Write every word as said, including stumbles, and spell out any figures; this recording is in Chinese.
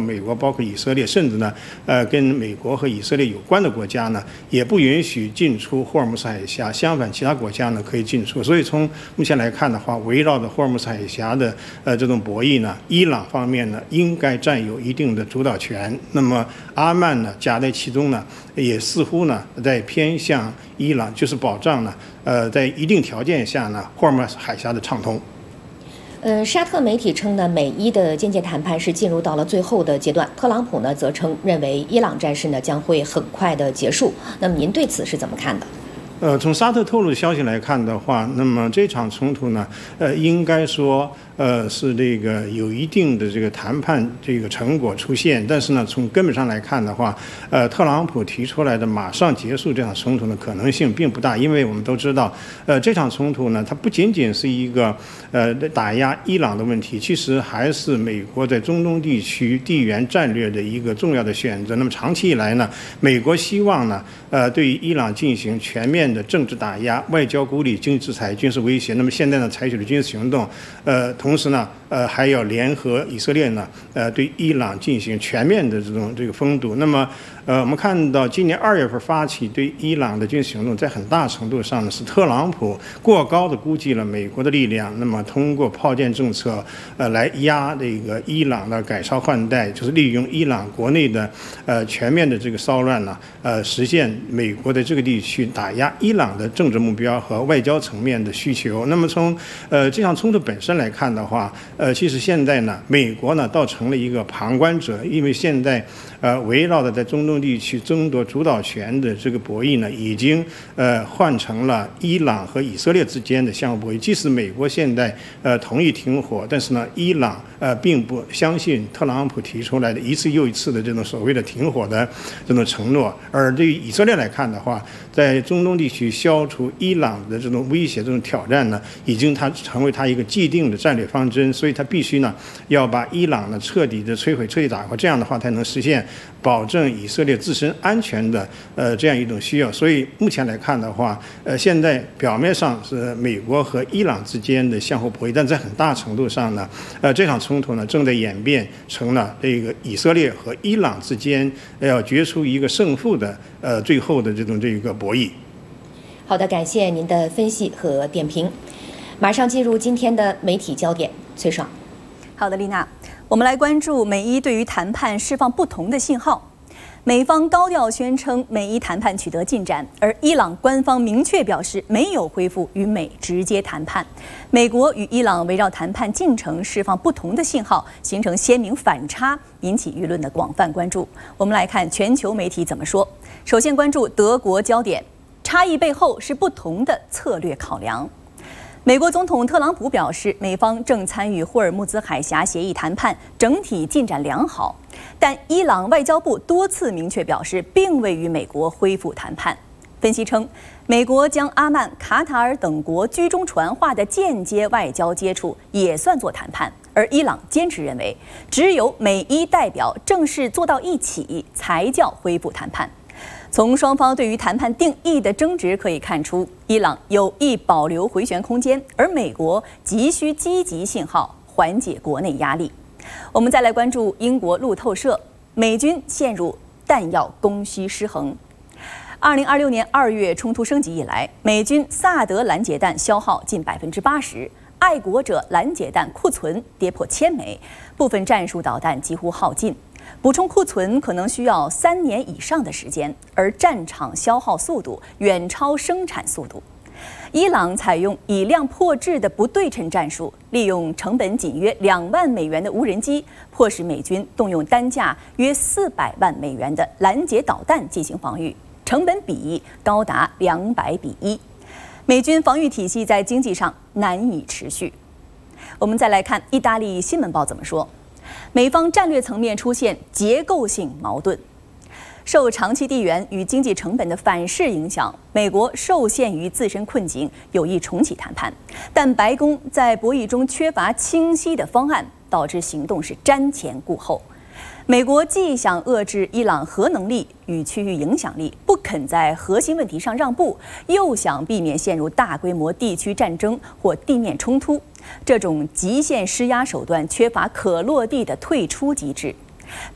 美国，包括以色列，甚至呢，呃，跟美国和以色列有关的国家呢，也不允许进出霍尔木兹海峡。相反，其他国家呢可以进出。所以从目前来看的话，围绕着霍尔木兹海峡的呃这种博弈呢，伊朗方面呢应该占有一定的主导权。那么阿曼呢夹在其中呢，也似乎呢在偏向伊朗，就是保障呢，呃，在一定条件下呢，霍尔木兹海峡的畅通。 呃，沙特媒体称呢，美伊的间接谈判是进入到了最后的阶段。特朗普呢则称，认为伊朗战事呢将会很快的结束。那么您对此是怎么看的？ 呃，从沙特透露的消息来看的话，那么这场冲突呢，呃，应该说，呃，是这个有一定的这个谈判这个成果出现，但是呢，从根本上来看的话，呃，特朗普提出来的马上结束这场冲突的可能性并不大，因为我们都知道，呃，这场冲突呢，它不仅仅是一个呃打压伊朗的问题，其实还是美国在中东地区地缘战略的一个重要的选择。那么长期以来呢，美国希望呢，呃，对于伊朗进行全面的政治打压、外交孤立、经济制裁、军事威胁。那么现在呢，采取了军事行动，呃，同时呢，呃，还要联合以色列呢，呃，对伊朗进行全面的这种这个封堵。那么，呃，我们看到今年二月份发起对伊朗的军事行动，在很大程度上呢，是特朗普过高的估计了美国的力量，那么通过炮舰政策，呃，来压这个伊朗的改朝换代，就是利用伊朗国内的呃全面的这个骚乱呢，呃，实现美国在这个地区打压伊朗的政治目标和外交层面的需求。那么从呃这场冲突本身来看的话，呃，其实现在呢，美国呢倒成了一个旁观者，因为现在呃围绕着在中东地区争夺主导权的这个博弈呢，已经呃换成了伊朗和以色列之间的相互博弈。即使美国现在呃同意停火，但是呢，伊朗呃并不相信特朗普提出来的一次又一次的这种所谓的停火的这种承诺。而对于以色列来看的话，在中东地区消除伊朗的这种威胁、这种挑战呢，已经它成为它一个既定的战略方针，所以它必须呢要把伊朗呢彻底的摧毁、彻底打破，这样的话才能实现保证以色列自身安全的呃这样一种需要。所以目前来看的话，呃，现在表面上是美国和伊朗之间的相互博弈，但在很大程度上呢，呃，这场冲突呢正在演变成了这个以色列和伊朗之间要决出一个胜负的呃最后的这种这个博弈。 好的，感谢您的分析和点评。马上进入今天的媒体焦点，崔爽。 好的，丽娜，我们来关注美伊对于谈判释放不同的信号。美方高调宣称美伊谈判取得进展，而伊朗官方明确表示没有恢复与美直接谈判。美国与伊朗围绕谈判进程释放不同的信号，形成鲜明反差，引起舆论的广泛关注。我们来看全球媒体怎么说。首先关注德国焦点，差异背后是不同的策略考量。美国总统特朗普表示，美方正参与霍尔木兹海峡协议谈判，整体进展良好。但伊朗外交部多次明确表示，并未与美国恢复谈判。分析称，美国将阿曼、卡塔尔等国居中传话的间接外交接触也算作谈判，而伊朗坚持认为，只有美伊代表正式坐到一起，才叫恢复谈判。从双方对于谈判定义的争执可以看出，伊朗有意保留回旋空间，而美国急需积极信号缓解国内压力。我们再来关注英国路透社，美军陷入弹药供需失衡。二零二六年二月冲突升级以来，美军萨德拦截弹消耗近百分之八十，爱国者拦截弹库存跌破千枚，部分战术导弹几乎耗尽。补充库存可能需要三年以上的时间，而战场消耗速度远超生产速度。伊朗采用以量破制的不对称战术，利用成本仅约两万美元的无人机，迫使美军动用单价约四百万美元的拦截导弹进行防御，成本比高达两百比一。美军防御体系在经济上难以持续。我们再来看意大利新闻报怎么说。美方战略层面出现结构性矛盾，受长期地缘与经济成本的反噬影响，美国受限于自身困境，有意重启谈判，但白宫在博弈中缺乏清晰的方案，导致行动是瞻前顾后。美国既想遏制伊朗核能力与区域影响力，不肯在核心问题上让步，又想避免陷入大规模地区战争或地面冲突。这种极限施压手段缺乏可落地的退出机制。